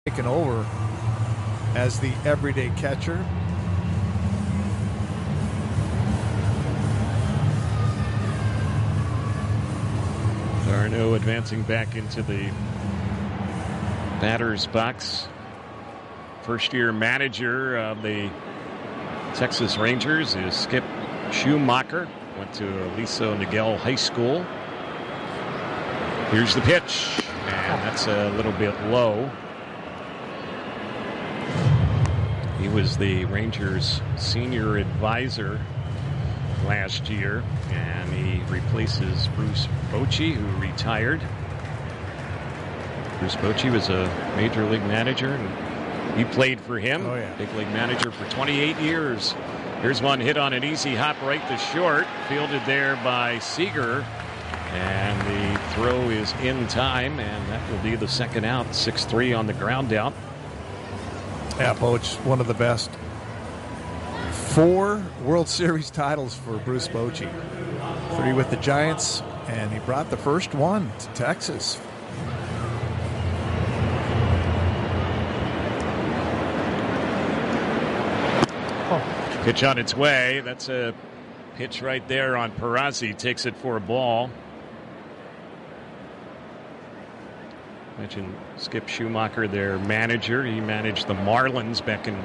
taken over as the everyday catcher. D'Arnaud advancing back into the batter's box. First-year manager of the Texas Rangers is Skip Schumacher. Went to Aliso Niguel High School. Here's the pitch, and that's a little bit low. He was the Rangers' senior advisor last year, and he replaces Bruce Bochy, who retired. Bruce Bochy was a major league manager, and he played for him. Oh, yeah. Big league manager for 28 years. Here's one hit on an easy hop right to short, fielded there by Seager, and the throw is in time, and that will be the second out. 6-3 on the ground out. Yeah, Boch, one of the best. 4 World Series titles for Bruce Bochy. 3 with the Giants, and he brought the first one to Texas. Pitch on its way. That's a pitch right there on Perazi. Takes it for a ball. Mentioned Skip Schumacher, their manager. He managed the Marlins back in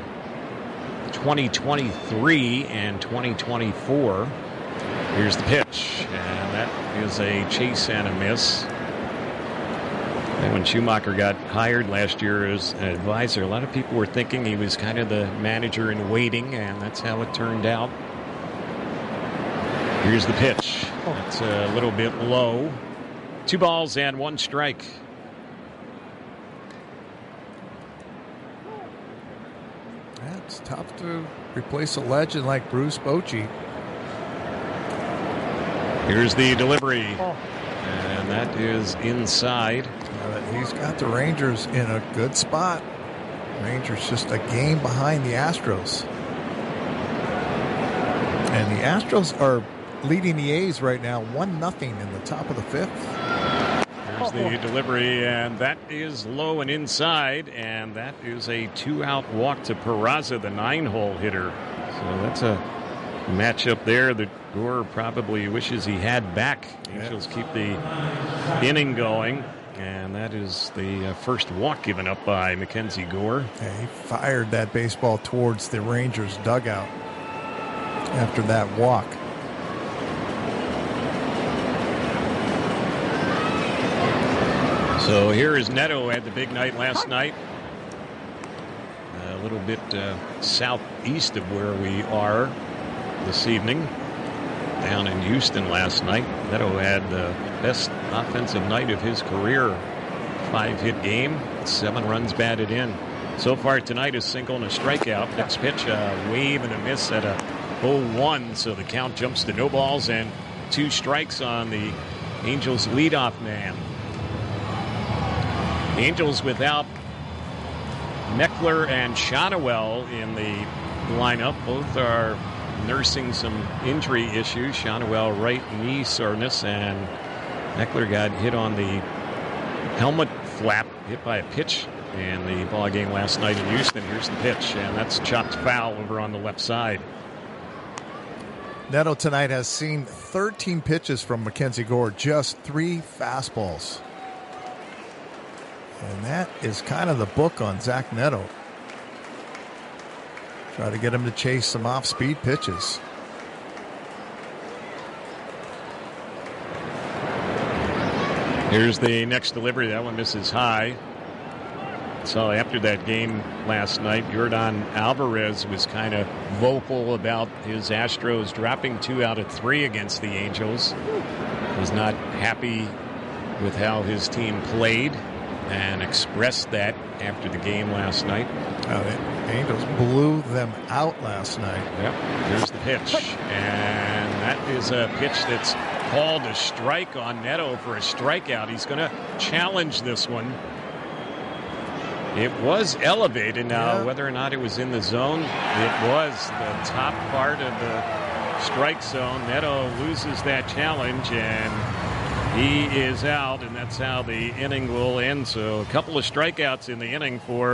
2023 and 2024. Here's the pitch, and that is a chase and a miss. And when Schumacher got hired last year as an advisor, a lot of people were thinking he was kind of the manager in waiting, and that's how it turned out. Here's the pitch. That's a little bit low. 2 balls and 1 strike. It's tough to replace a legend like Bruce Bochy. Here's the delivery, and that is inside. He's got the Rangers in a good spot. Rangers just a game behind the Astros. And the Astros are leading the A's right now 1-0 in the top of the 5th. Here's the delivery, and that is low and inside, and that is a 2-out walk to Peraza, the 9-hole hitter. So that's a matchup there that Gore probably wishes he had back. Angels keep the inning going, and that is the first walk given up by Mackenzie Gore. Yeah, he fired that baseball towards the Rangers dugout after that walk. So here is Neto. Had the big night last night. A little bit southeast of where we are this evening. Down in Houston last night. Neto had the best offensive night of his career. 5-hit game, 7 runs batted in. So far tonight, a single and a strikeout. Next pitch, a wave and a miss at a 0-1. So the count jumps to no balls and 2 strikes on the Angels leadoff man. The Angels without Meckler and Shonowell in the lineup. Both are nursing some injury issues. Shonowell right knee soreness, and Meckler got hit on the helmet flap, hit by a pitch in the ball game last night in Houston. Here's the pitch, and that's chopped foul over on the left side. Neto tonight has seen 13 pitches from Mackenzie Gore, just 3 fastballs. And that is kind of the book on Zach Neto. Try to get him to chase some off-speed pitches. Here's the next delivery. That one misses high. So after that game last night, Yordan Alvarez was kind of vocal about his Astros dropping 2 out of 3 against the Angels. Was not happy with how his team played and expressed that after the game last night. The Angels blew them out last night. Yep. Here's the pitch. And that is a pitch that's called a strike on Neto for a strikeout. He's going to challenge this one. It was elevated. Now, whether or not it was in the zone, it was the top part of the strike zone. Neto loses that challenge, and he is out, and that's how the inning will end. So a couple of strikeouts in the inning for